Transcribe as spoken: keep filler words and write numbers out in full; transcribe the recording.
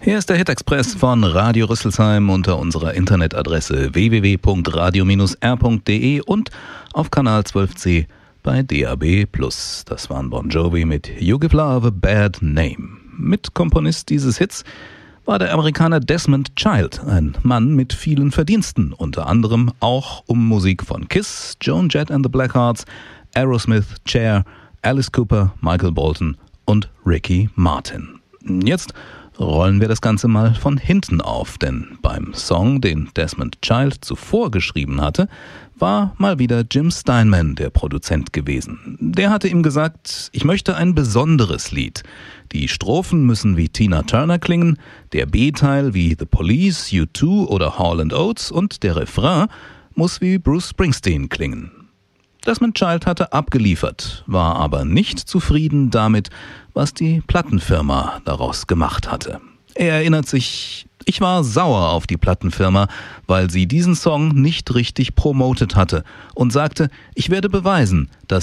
Hier ist der Hit-Express von Radio Rüsselsheim unter unserer Internetadresse w w w punkt radio Bindestrich r punkt d e und auf Kanal zwölf c bei D A B plus. Das waren Bon Jovi mit You Give Love a Bad Name. Mitkomponist dieses Hits war der Amerikaner Desmond Child, ein Mann mit vielen Verdiensten, unter anderem auch um Musik von Kiss, Joan Jett and the Blackhearts, Aerosmith, Cher, Alice Cooper, Michael Bolton und Ricky Martin. Jetzt rollen wir das Ganze mal von hinten auf, denn beim Song, den Desmond Child zuvor geschrieben hatte, war mal wieder Jim Steinman der Produzent gewesen. Der hatte ihm gesagt, ich möchte ein besonderes Lied. Die Strophen müssen wie Tina Turner klingen, der B-Teil wie The Police, U zwei oder Hall and Oates und der Refrain muss wie Bruce Springsteen klingen. Desmond Child hatte abgeliefert, war aber nicht zufrieden damit, was die Plattenfirma daraus gemacht hatte. Er erinnert sich, ich war sauer auf die Plattenfirma, weil sie diesen Song nicht richtig promotet hatte und sagte, ich werde beweisen, dass